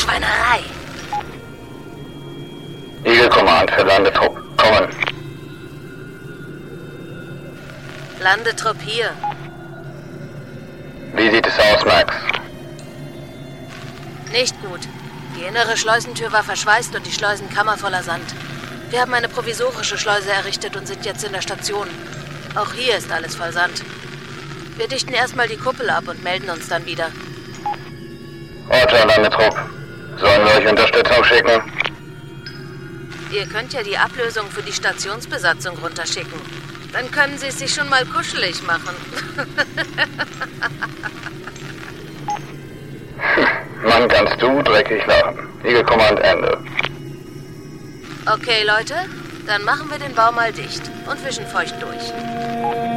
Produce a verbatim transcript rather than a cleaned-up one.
Schweinerei. Eagle Command für Landetrupp. Kommen. Landetrupp hier. Wie sieht es aus, Max? Nicht gut. Die innere Schleusentür war verschweißt und die Schleusenkammer voller Sand. Wir haben eine provisorische Schleuse errichtet und sind jetzt in der Station. Auch hier ist alles voll Sand. Wir dichten erstmal die Kuppel ab und melden uns dann wieder. Roger, Landetrupp. Sollen wir euch Unterstützung schicken? Ihr könnt ja die Ablösung für die Stationsbesatzung runterschicken. Dann können sie es sich schon mal kuschelig machen. Mann, kannst du dreckig lachen. Eagle Command Ende. Okay, Leute, dann machen wir den Bau mal dicht und wischen feucht durch.